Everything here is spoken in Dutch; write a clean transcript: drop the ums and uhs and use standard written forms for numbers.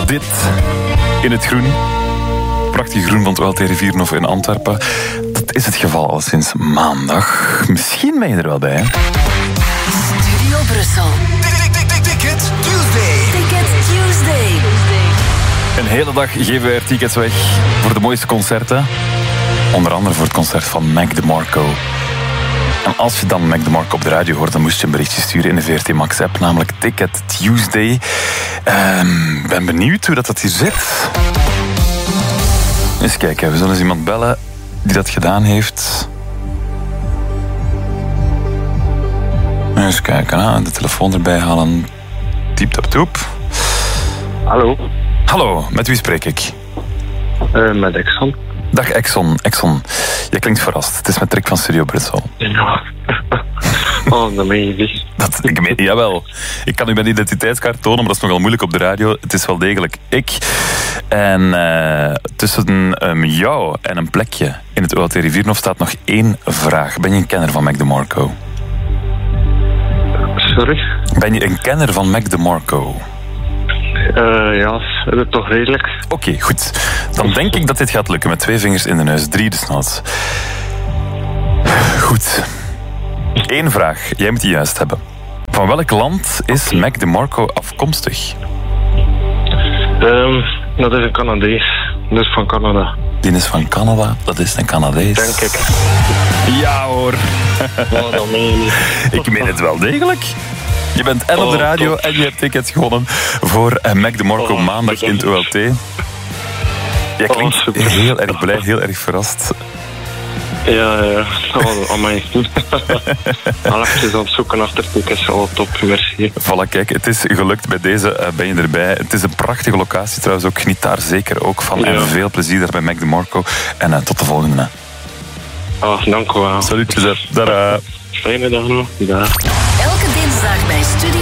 Dit in het groen. Prachtig groen van het OLT Rivierenhof in Antwerpen. Dat is het geval al sinds maandag. Misschien ben je er wel bij, hè? Studio Brussel. Ticket Tuesday. Ticket Tuesday. Een hele dag geven wij er tickets weg voor de mooiste concerten. Onder andere voor het concert van Mac DeMarco. En als je dan Mac DeMarco op de radio hoort, dan moest je een berichtje sturen in de VRT Max app, namelijk Ticket Tuesday. Ik ben benieuwd hoe dat hier zit. Eens kijken, we zullen eens iemand bellen die dat gedaan heeft. Eens kijken, de telefoon erbij halen. Tiep tap toep. Hallo, Hallo, met wie spreek ik? met Exxon. Dag Exxon. Je klinkt verrast. Het is met Trick van Studio Brussel. Ja. Oh, dat meen je niet. Jawel. Ik kan u mijn identiteitskaart tonen, maar dat is nogal moeilijk op de radio. Het is wel degelijk ik. En tussen jou en een plekje in het OLT Rivierenhof staat nog 1 vraag. Ben je een kenner van Mac DeMarco? Sorry? Ben je een kenner van Mac DeMarco? Ja, dat is toch redelijk. Oké, goed. Dan denk ik dat dit gaat lukken met 2 vingers in de neus, 3 desnoods. Goed. 1 vraag. Jij moet die juist hebben. Van welk land is Mac DeMarco afkomstig? Dat is een Canadees. Dus van Canada. Die is van Canada. Dat is een Canadees. Denk ik. Ja hoor. Oh, dat meen je niet. Ik meen het wel degelijk. Je bent en op de radio top. en je hebt tickets gewonnen voor Mac DeMarco maandag in het OLT. Jij klinkt super. heel erg blij, heel erg verrast. Ja. Oh, amai. Al even aan het zoeken achter tickets. Oh, top. Merci. Voilà, kijk, het is gelukt. Bij deze ben je erbij. Het is een prachtige locatie trouwens ook. Geniet daar zeker ook van. Ja. En veel plezier daar bij Mac DeMarco. En tot de volgende. Ah, dank u wel. Salutjes, hè. Tada. Fijne dag nog. Dag. Elke dinsdag bij Studio